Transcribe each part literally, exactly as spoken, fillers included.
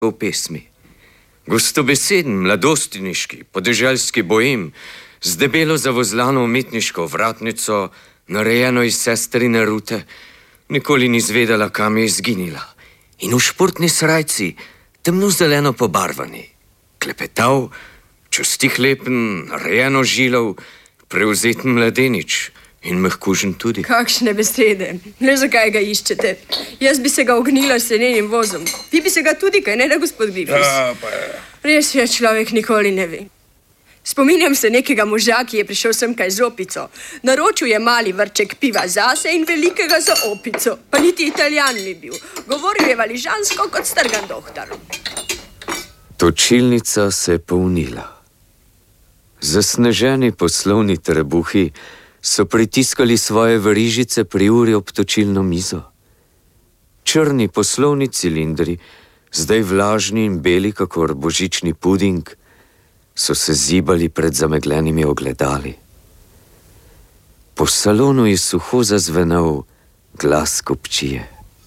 v pesmi. Gostobeseden, mladostniški, podeželski boem, z debelo zavozlano umetniško vratnico, narejeno iz sestrine rute, nikoli ni zvedela, kam je izginila. In v športni srajci, temno zeleno pobarvani, klepetav, čustih lepen, narejeno žilov, prevzeten mladenič in mehkužen tudi. Kakšne besede, ne zakaj ga iščete. Jaz bi se ga ognila s senenim vozom. Vi bi se ga tudi, kaj ne da, gospod Grifis? Ja, pa je. Res je, človek nikoli ne ve. Spominjam se nekega moža, ki je prišel semkaj z opico. Naročil je mali vrček piva zase in velikega za opico. Pa niti Italijan ni bil. Govoril je valižansko kot strgan dohtar. Točilnica se je polnila. Zasneženi poslovni trebuhi so pritiskali svoje verižice pri uri ob točilno mizo. Črni poslovni cilindri, zdaj vlažni in beli kakor božični puding, so se zibali pred zamegljenimi ogledali. Po salonu je suho zazvenel glas kupčije.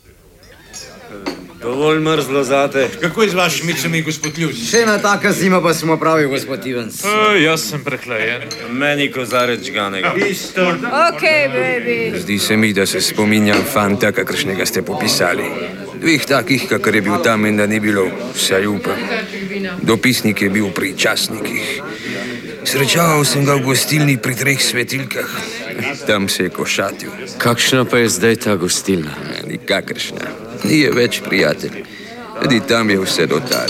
Dovolj mrzlo zate. Kako je z vašimi cemi, gospod Ljubc? Še ena taka zima pa smo pravi, gospod Ivens. O, jaz sem prehlajen. Meni kozarec žganega. Isto. Ok, baby. Zdi se mi, da se spominjam fanta, kakršnega ste popisali. Dveh takih, kakor je bil tam in da ni bilo, vsaj upam. Dopisnik je bil pri časnikih. Srečaval sem ga v gostilni pri treh svetilkah. Tam se je košatil. Kakšna pa je zdaj ta gostilna? Nikakršna. Ni je več prijatelj. Tudi tam je vse dotal.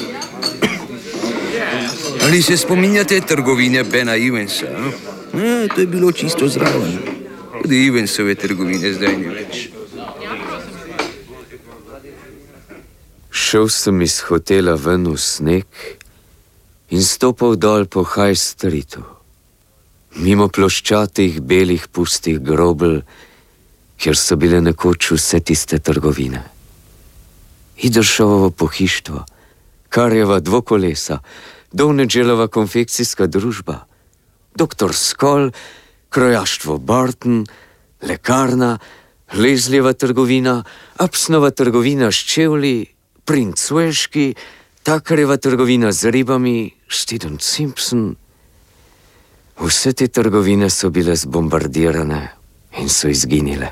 Ali se spominjate trgovine Bena Ivensa? No, to je bilo čisto zraven. Tudi Ivensove trgovine zdaj ni več. Šel sem iz hotela ven v sneg in stopal dol po High Streetu, mimo ploščatih, belih, pustih grobelj, kjer so bile nekoč vse tiste trgovine. Idršovo pohištvo, Karjeva dvokolesa, Dovnedželova konfekcijska družba, doktor Skol, krojaštvo Barton, lekarna, Lezljeva trgovina, Apsnova trgovina s čevlji, Princ Velški, Takarjeva trgovina z ribami, Steven Simpson. Vse te trgovine so bile zbombardirane in so izginile.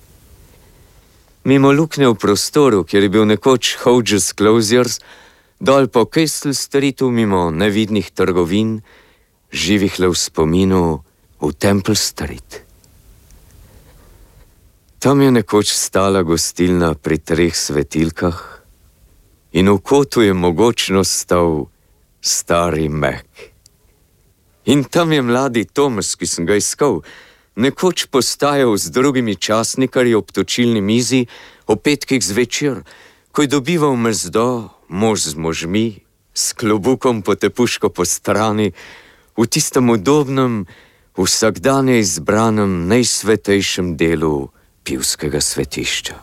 Mimo luknje v prostoru, kjer je bil nekoč Hodges Closiers, dol po Castle Streetu mimo nevidnih trgovin, živih le v spominu v Temple Street. Tam je nekoč stala gostilna pri treh svetilkah in v kotu je mogočno stal stari Mac. In tam je mladi Thomas, ki sem ga iskal, nekoč postajal z drugimi časnikarji ob točilni mizi o petkih zvečer, ko je dobival mezdo, mož z možmi, s klobukom potepuško po strani, v tistem udobnem, vsakdanje izbranem, najsvetejšem delu pivskega svetišča.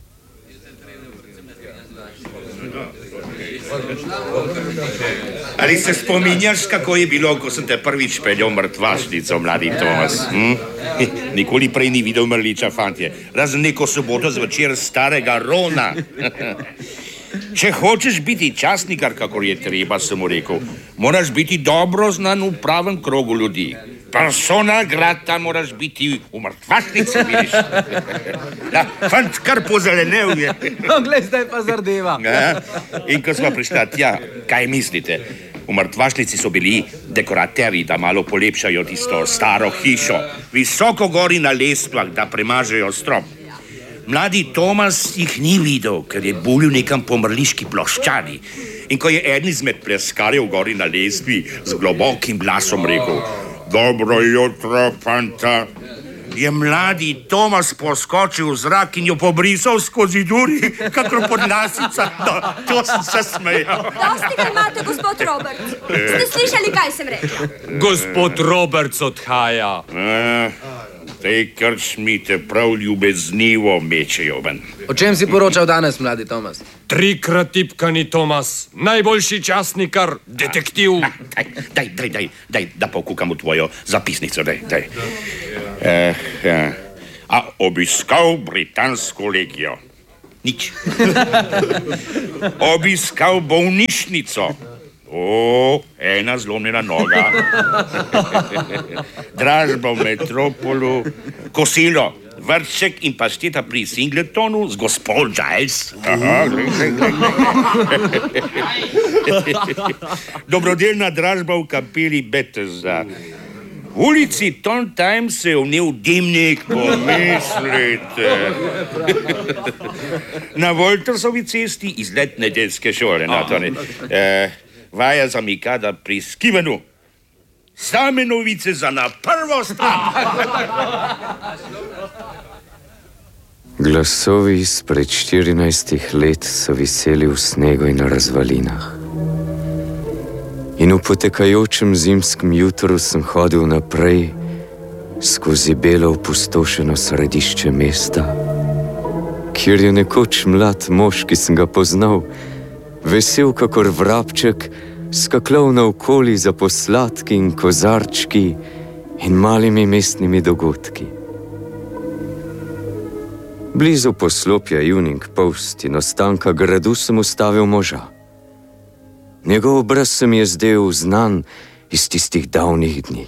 Ali se spominjaš, kako je bilo, ko sem te prvič peljal mrtvašnico, mladi Tomas? Hm? Nikoli prej ni videl mrliča, fantje. Razen neko soboto zvečer starega Rona. Če hočeš biti časnikar, kakor je treba, sem mu rekel, moraš biti dobro znan v pravem krogu ljudi. Persona grata moraš biti v mrtvašnici, vidiš. Ja, fant kar pozelenev je. No, glej, zdaj pa zardeva. Ja? In ko smo prišli tja, kaj mislite? V mrtvašnici so bili dekoraterji, da malo polepšajo tisto staro hišo. Visoko gori na lesplah, da premažejo strop. Mladi Tomas jih ni videl, ker je bulil nekam po mrliški ploščadi. In ko je eden izmed pleskarjev gori na lesbi z globokim glasom rekel: "Dobro jutro, fanta," je mladi Tomas poskočil v zrak in jo pobrisal skozi duri, kakor podlasica. No, to sem se smejal. Dosti ga imate, gospod Roberts. Ste slišali, kaj sem rekla? Gospod Roberts odhaja. Tej krčmi te prav ljubeznivo mečejo ven. O čem si poročal danes, mladi Tomas? Trikrat tipkani Tomas, najboljši časnikar, detektiv. Daj, daj, daj, daj, daj, da pokukam v tvojo zapisnico, daj, daj. Eh, eh. A obiskal britansko legijo. Nič. Obiskal bolnišnico. O, ena zlomljena noga. Dražba v Metropolu, kosilo, vrček in pašteta pri Singletonu z gospod Giles. Aha, glej, glej, glej. Dobrodelna dražba v kapeli Bethesda. V ulici Tontime se je vnel dimnik, pomislite. Na Voltersovi cesti izlet nedeljske šole, no, torej. Eh, vaja za Mikada pri Skivenu. Same novice za na prvo stran. Glasovi izpred štirinajstih let so viseli v snegu in na razvalinah. In v potekajočem zimskem jutru sem hodil naprej skozi belo opustošeno središče mesta, kjer je nekoč mlad mož, ki sem ga poznal, vesel kakor vrabček, skakljal naokoli za posladki in kozarčki in malimi mestnimi dogodki. Blizu poslopja Evening Post in ostanka gradu sem ustavil moža. Njegov obraz se mi je zdel znan iz tistih davnih dni.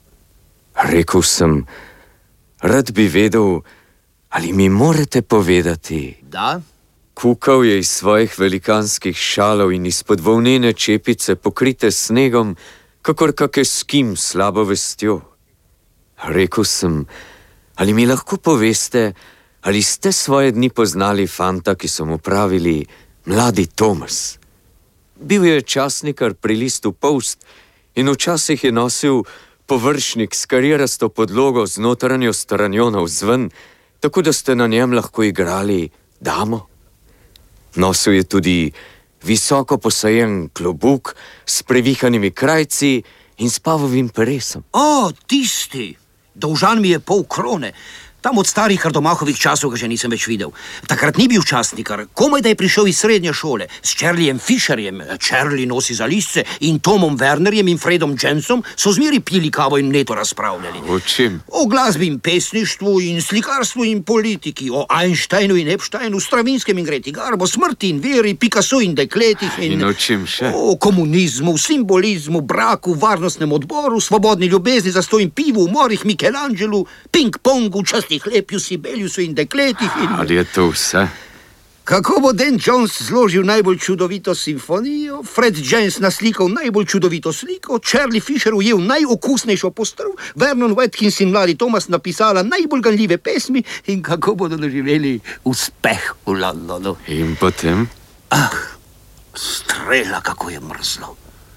Rekel sem, rad bi vedel, ali mi morate povedati. Da? Kukal je iz svojih velikanskih šalov in izpod volnene čepice, pokrite snegom, kakor kak eskim s slabo vestjo. Rekel sem, ali mi lahko poveste, ali ste svoje dni poznali fanta, ki so mu pravili Mladi Tomas. Bil je časnikar pri listu Post in včasih je nosil površnik s karierasto podlogo z notranjo stranjo navzven, tako da ste na njem lahko igrali damo. Nosil je tudi visoko posajen klobuk s previhanimi krajci in s pavovim peresom. O, tisti! Dolžan mi je pol krone. Tam od starih Kardomahovih časov ga že nisem več videl. Takrat ni bil časnikar, komaj da je prišel iz srednje šole, s Charliejem Fisherjem, Charlie nosi za listce, in Tomom Wernerjem in Fredom Jensom so zmeri pili kavo in neto razpravljali. O čem? O glasbi in pesništvu in slikarstvu in politiki, o Einsteinu in Epsteinu, Stravinskem in Greti Garbo, smrti in veri, Picasso in dekletih in... In o čem še? O komunizmu, simbolizmu, braku, varnostnem odboru, svobodni ljubezni, zastoj in pivu, umorih, Michelangelu, ping-pongu, časti Hlepju, Sibeliusu in dekletih in... Ali je to vse? Kako bo Dan Jones zložil najbolj čudovito simfonijo, Fred James naslikal najbolj čudovito sliko, Charlie Fisher ujel najokusnejšo postrv, Vernon Watkins in Mladi Tomas napisala najbolj ganljive pesmi in kako bodo doživeli uspeh v Londonu. In potem? Ah, strela, kako je mrzlo.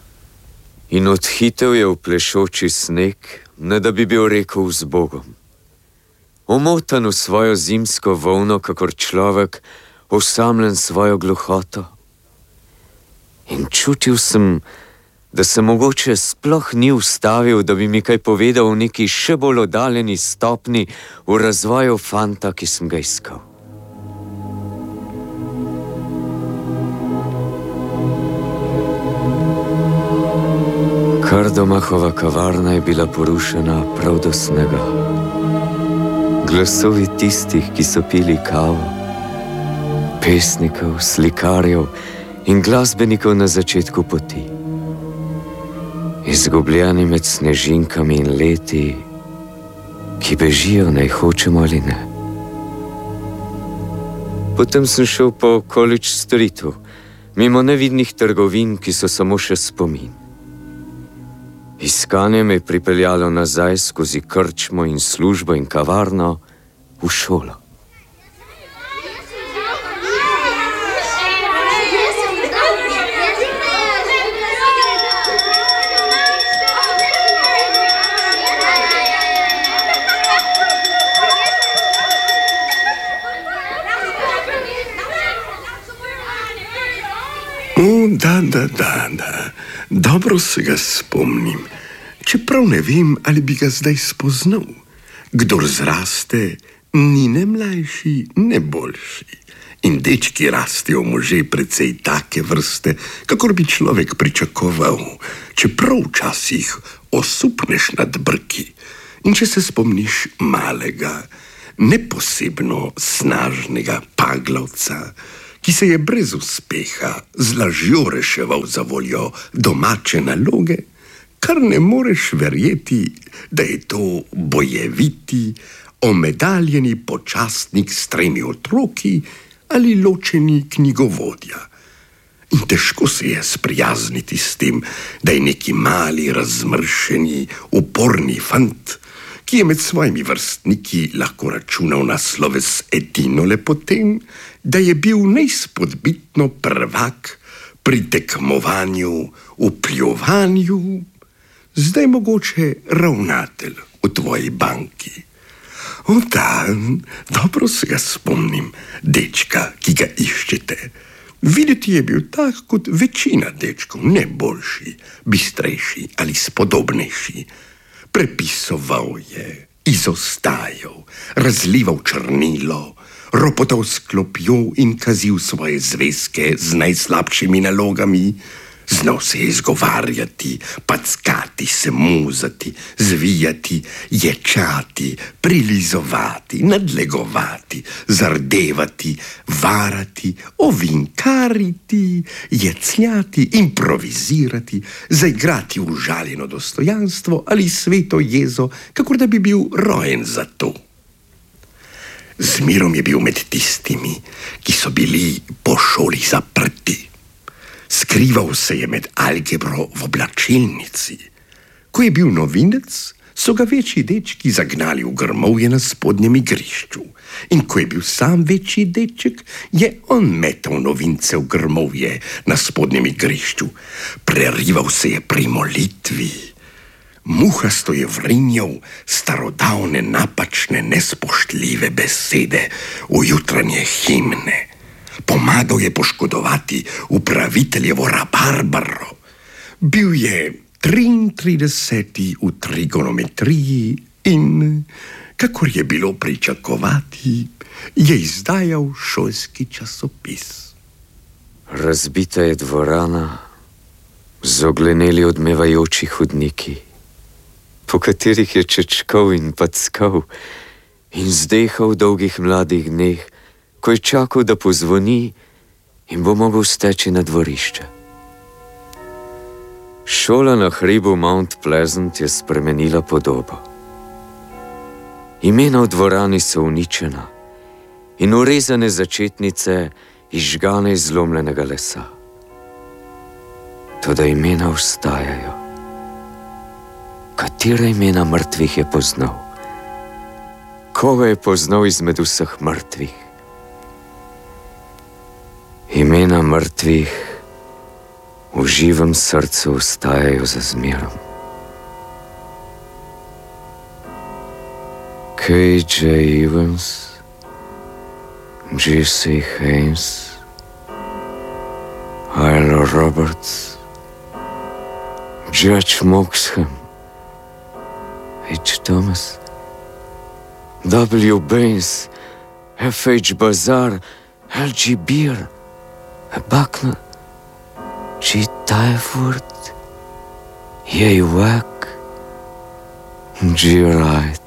In odhitel je v plešoči sneg, ne da bi bil rekel z Bogom. Omotan v svojo zimsko volno, kakor človek, osamljen svojo gluhoto. In čutil sem, da se mogoče sploh ni ustavil, da bi mi kaj povedal o neki še bolj oddaljeni stopni v razvoju fanta, ki sem ga iskal. Kardomahova kavarna je bila porušena prav do snega. Glasovi tistih, ki so pili kavo, pesnikov, slikarjev in glasbenikov na začetku poti. Izgubljeni med snežinkami in leti, ki bežijo, naj hočemo ali ne. Potem sem šel po College Streetu, mimo nevidnih trgovin, ki so samo še spomin. Iskanje me je pripeljalo nazaj skozi krčmo in službo in kavarno v šolo. O, da, da, da, da. Dobro se ga spomnim. Čeprav ne vem, ali bi ga zdaj spoznal. Kdor zraste, ni ne mlajši, ne boljši. In dečki rastejo može precej take vrste, kakor bi človek pričakoval, čeprav včasih osupneš nad brki. In če se spomniš malega, ne posebno snažnega paglavca, ki se je brez uspeha z lažjo reševal za voljo domače naloge, kar ne moreš verjeti, da je to bojeviti, omedaljeni počastnik s tremi otroki ali ločeni knjigovodja. In težko se je sprijazniti s tem, da je neki mali, razmršeni, uporni fant, ki je med svojimi vrstniki lahko računal na sloves edino le potem, da je bil neizpodbitno prvak pri tekmovanju, v pljovanju, zdaj mogoče ravnatelj v tvoji banki. O da, dobro se ga spomnim, dečka, ki ga iščete. Videti je bil tak kot večina dečkov, ne boljši, bistrejši ali spodobnejši. Prepisoval je, izostajal, razlival črnilo, ropotal s klopjo in kazil svoje zvezke z najslabšimi nalogami. Znal se je izgovarjati, packati, se muzati, zvijati, ječati, prilizovati, nadlegovati, zardevati, varati, ovinkariti, jecljati, improvizirati, zaigrati užaljeno dostojanstvo ali sveto jezo, kakor da bi bil rojen za to. Zmerom je bil med tistimi, ki so bili po šoli zaprti. Skrival se je med algebro v oblačilnici. Ko je bil novinec, so ga večji dečki zagnali v grmovje na spodnjem igrišču. In ko je bil sam večji deček, je on metal novince v grmovje na spodnjem igrišču. Prerival se je pri molitvi. Muhasto je vrinjal starodavne, napačne, nespoštljive besede v jutranje himne. Pomagal je poškodovati upraviteljevo rabarbaro. Bil je triintrideseti v trigonometriji in, kakor je bilo pričakovati, je izdajal šolski časopis. Razbita je dvorana, zogleneli odmevajoči hodniki, po katerih je čečkal in packal in zdehal v dolgih mladih dneh, ko je čakal, da pozvoni in bo mogel steči na dvorišče. Šola na hribu Mount Pleasant je spremenila podobo. Imena v dvorani so uničena in urezane začetnice izžgane iz zlomljenega lesa. Toda imena ostajajo. Katera imena mrtvih je poznal? Koga je poznal izmed vseh mrtvih? Imena mrtvih v živem srcu ostajajo za zmerom. K J Evans, J C Haynes, Isla Roberts, Judge Moxham, H. Thomas, W. Baines, F. H. Bazar, L. G. Beer, Buckner, G. Tyford, J. Wack, G. Wright.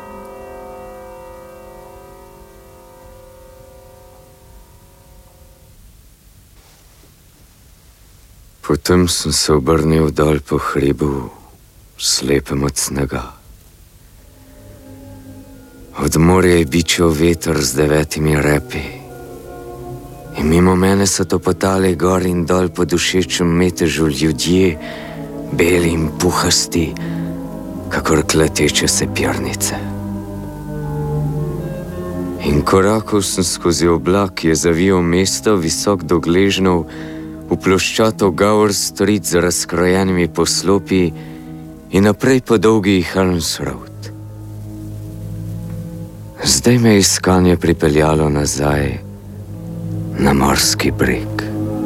Potem sem se obrnil dol po hribu, slepem od snega. Od morja je bičal veter z devetimi repi. In mimo mene so topotali gor in dol po dušečem metežu ljudje, beli in puhasti, kakor kleteče sepirnice. In korakal sem skozi oblak, ki je zavijal mesto visok do gležnov, v ploščato Gower Street z razkrojenimi poslopi in naprej po dolgi Helms Road. Zdaj me je iskanje pripeljalo nazaj na morski breg.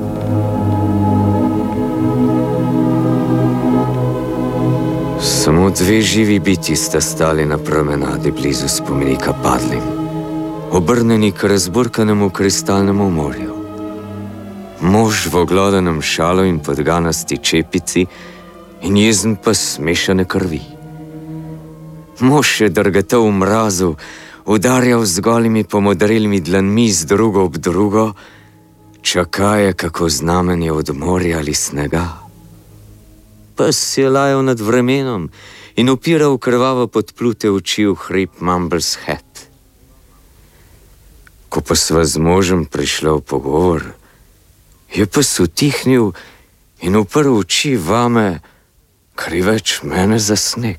Samo dve živi biti sta stali na promenadi blizu spomenika padlim, obrnjeni k razburkanemu kristalnemu morju. Mož v oglodanem šalu in podganasti čepici in jezen pa smešane krvi. Mož je drgetal v mrazu, udarjal z golimi pomodrelimi dlanmi z drugo ob drugo, čakaje kako znamenje od morja ali snega. Pes je lajal nad vremenom in upiral krvavo podplute oči v hrib Mumbles Head. Ko pa sva z možem prišla v pogovor, je pes utihnil in uprl oči vame, kriveč mene za sneg.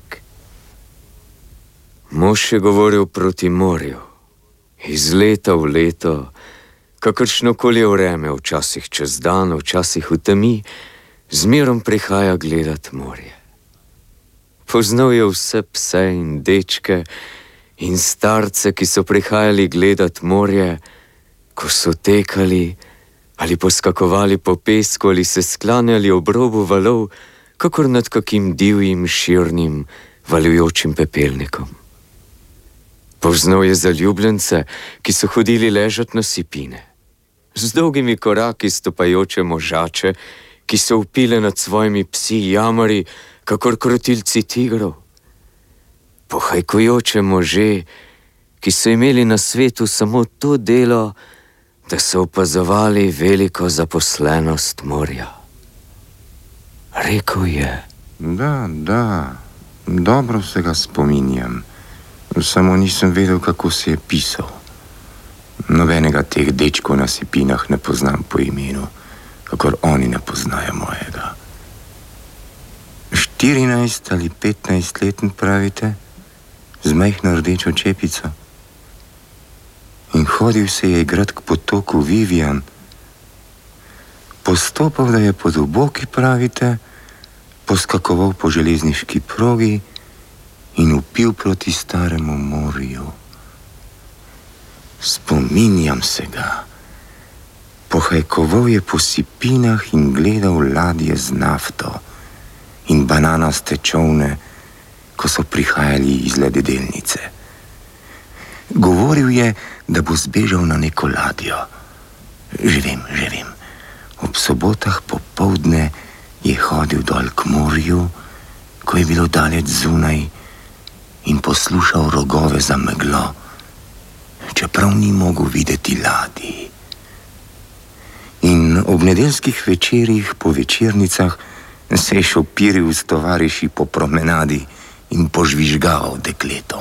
Mož je govoril proti morju, iz leta v leto, kakršnokoli je vreme, včasih čez dan, včasih v temi, zmerom prihaja gledat morje. Poznal je vse pse in dečke in starce, ki so prihajali gledat morje, ko so tekali ali poskakovali po pesku ali se sklanjali ob robu valov, kakor nad kakim divjim, širnim, valujočim pepelnikom. Poznal je zaljubljence, ki so hodili ležat na sipine, z dolgimi koraki stopajoče možače, ki so vpile nad svojimi psi jamari, kakor krotilci tigrov. Pohajkujoče može, ki so imeli na svetu samo to delo, da so opazovali veliko zaposlenost morja. Rekel je: Da, da, dobro se ga spominjam, samo nisem vedel, kako se je pisal. Nobenega teh dečkov na sipinah ne poznam po imenu, kakor oni ne poznajo mojega. štirinajst ali petnajst let, pravite, z majhno rdečo čepico. In hodil se je igrat k potoku Vivian. Postopal, da je po duboki, pravite, poskakoval po železniški progi in vpil proti staremu morju. Spominjam se ga. Pohajkoval je po sipinah in gledal ladje z nafto in bananaste čolne, ko so prihajali iz lededelnice. Govoril je, da bo zbežal na neko ladjo. Že vem, že vem. Ob sobotah popoldne je hodil dol k morju, ko je bilo daleč zunaj, in poslušal rogove za meglo, čeprav ni mogel videti ladij. In ob nedeljskih večerih po večernicah se je šopiril s tovariši po promenadi in požvižgal dekletom.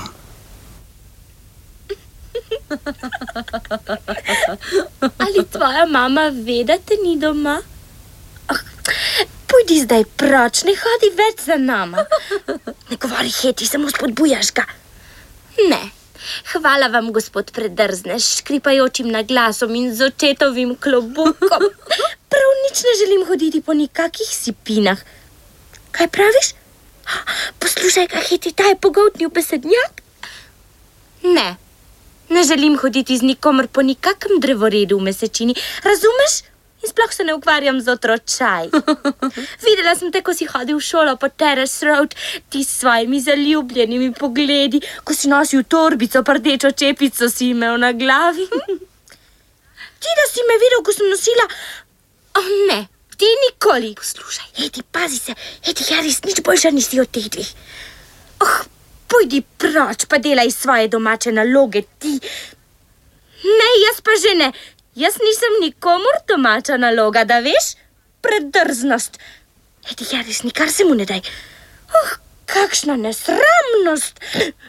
Ali tvoja mama ve, da te ni doma? Oh, pojdi zdaj proč, ne hodi več za nama. Ne govori heti, samo spodbujaš ga. Ne, hvala vam, gospod Predrzneš, škripajočim naglasom in z očetovim klobukom. Prav nič ne želim hoditi po nikakih sipinah. Kaj praviš? Poslušaj ga, heti, ta je pogoltnil besednjak. Ne. Ne želim hoditi z nikomer po nikakem drevoredu v mesečini, razumeš? In sploh se ne ukvarjam z otročaj. Videla sem te, ko si hodil v šolo po Terrace Road, ti s svojimi zaljubljenimi pogledi, ko si nosil torbico, pa rdečo čepico si imel na glavi. Ti, da si me videl, ko sem nosila... Oh, ne, ti nikoli. Poslušaj, Edi, pazi se, Edi, Harris, nič boljša nisi od teh dveh. Oh, pojdi proč, pa delaj svoje domače naloge, ti. Ne, jaz pa že ne. Jaz nisem nikomur domača naloga, da veš? Predrznost. Edi, Harris, nikar se mu ne daj. Oh, kakšna nesramnost.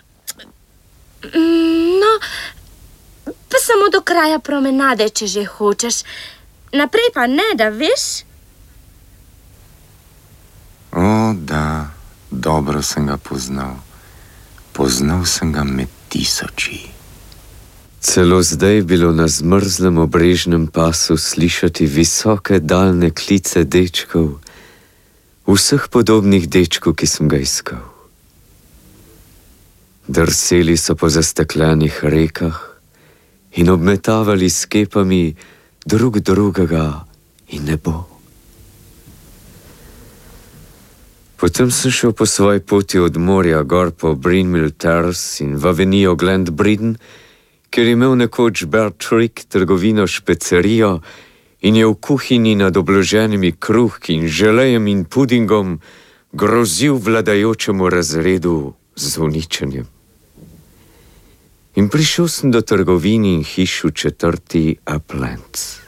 No, pa samo do kraja promenade, če že hočeš. Naprej pa ne, da veš? O, da, dobro sem ga poznal. Poznal sem ga med tisoči. Celo zdaj je bilo na zmrzlem obrežnem pasu slišati visoke, daljne klice dečkov, vseh podobnih dečkov, ki sem ga iskal. Drseli so po zasteklenih rekah in obmetavali s kepami drug drugega in nebo. Potem sem šel po svoji poti od morja gor po Breenmill Terrace in v avenijo Glen Bredon, ker je imel nekoč Bertrick trgovino špecerijo in je v kuhinji nad obloženimi kruhki in želejem in pudingom grozil vladajočemu razredu z uničenjem. In prišel sem do trgovini in hiš v četrti Uplands.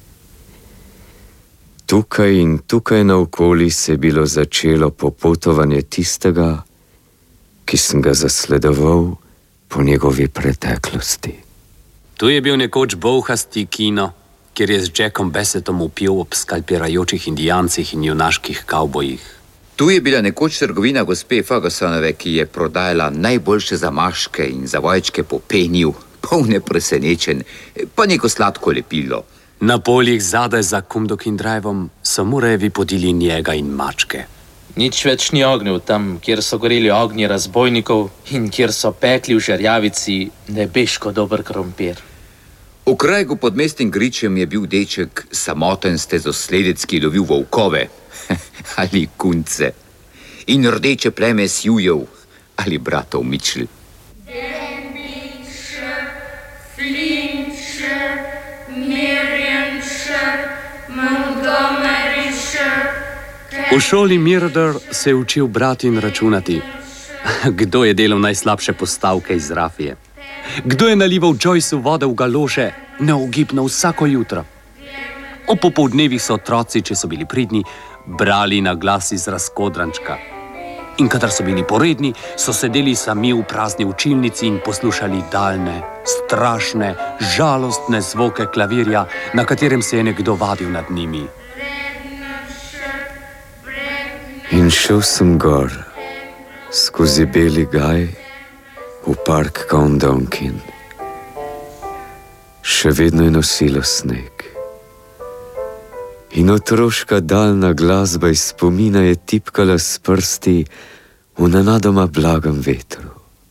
Tukaj in tukaj naokoli se je bilo začelo popotovanje tistega, ki sem ga zasledoval po njegovi preteklosti. Tu je bil nekoč bolhasti kino, kjer je z Jackom Bassettom upil ob skalpirajočih indijancih in junaških kavbojih. Tu je bila nekoč trgovina gospe Fergusonove, ki je prodajala najboljše zamaške in zavojčke po peniju, polne presenečenj, pa neko sladko lepilo. Na poljih zadaj za Cumdokin Driveom so Murejevi podili njega in mačke. Nič več ni ognjev tam, kjer so goreli ognji razbojnikov in kjer so pekli v žerjavici nebeško dober krompir. V krajgu pod mestnim gričem je bil deček samoten stezosledec, ki je lovil volkove ali kunce in rdeče pleme sjujev ali bratov Mitchell. V šoli Murder se je učil brati in računati. Kdo je delal najslabše postavke iz rafije? Kdo je nalival Joyceu vode v galoše neugibno vsako jutro? O popoldnevih so otroci, če so bili pridni, brali na glas iz razkodrančka. In kadar so bili poredni, so sedeli sami v prazni učilnici in poslušali daljne, strašne, žalostne zvoke klavirja, na katerem se je nekdo vadil nad njimi. In šel sem gor, skozi beli gaj, v park Cumdokin. Še vedno je nosilo sneg. In otroška daljna glasba iz spomina je tipkala s prsti v nenadoma blagem vetru.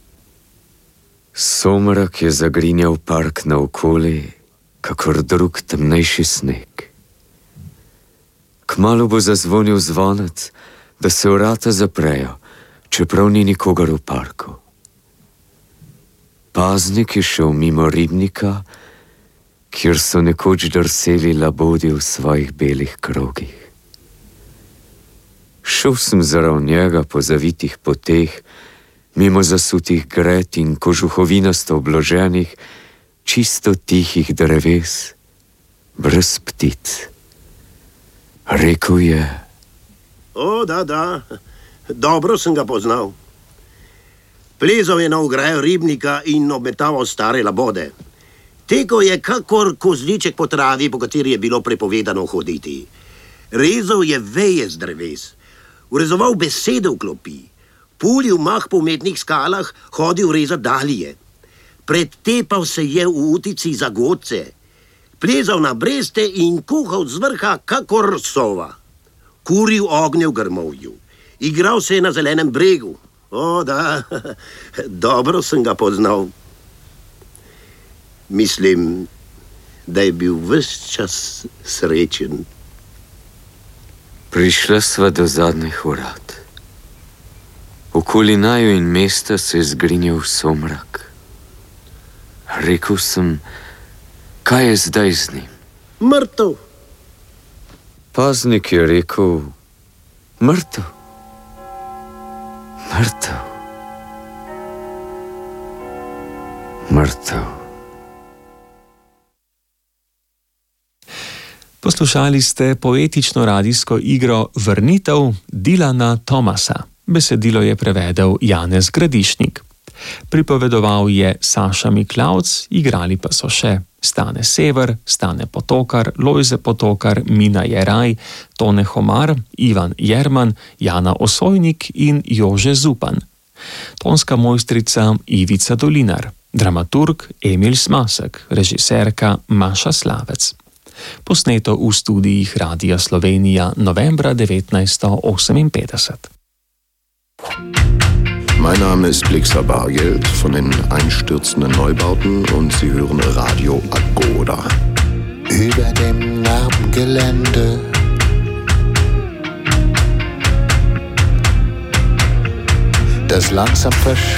Somrak je zagrinjal park naokoli, kakor drug temnejši sneg. Kmalu bo zazvonil zvonec, da se vrata zaprejo, čeprav ni nikogar v parku. Paznik je šel mimo ribnika, kjer so nekoč drseli labodi v svojih belih krogih. Šel sem zraven njega po zavitih poteh, mimo zasutih gred in kožuhovinasto obloženih, čisto tihih dreves, brez ptic. Rekel je: O, da, da, dobro sem ga poznal. Plezal je na ograjo ribnika in obmetaval stare labode. Tekel je kakor kozliček po travi, po kateri je bilo prepovedano hoditi. Rezal je veje z dreves, urezoval besede v klopi, pulil mah po umetnih skalah, hodil rezat dalje. Predtepal se je v utici za godce, plezal na breste in kuhal z vrha kakor sova. Kuril ognje v grmovju, igral se je na zelenem bregu. O, da, dobro sem ga poznal. Mislim, da je bil ves čas srečen. Prišla sva do zadnjih vrat. Okoli naju in mesta se je zgrinjal somrak. Rekel sem: kaj je zdaj z njim? Mrtev. Paznik je rekel: mrtev. Mrtev. Mrtev. Poslušali ste poetično radijsko igro Vrnitev Dylana Thomasa. Besedilo je prevedel Janez Gradišnik. Pripovedoval je Saša Miklavc, igrali pa so še Stane Sever, Stane Potokar, Lojze Potokar, Mina Jeraj, Tone Homar, Ivan Jerman, Jana Osojnik in Jože Zupan. Tonska mojstrica Ivica Dolinar, dramaturg Emil Smasek, režiserka Maša Slavec. Posneto v studijih Radia Slovenija novembra devetnajststo oseminpetdeset. Mein Name ist Blixer Bargeld von den einstürzenden Neubauten und Sie hören Radio Agoda. Über dem Narbengelände das langsam verschwindet.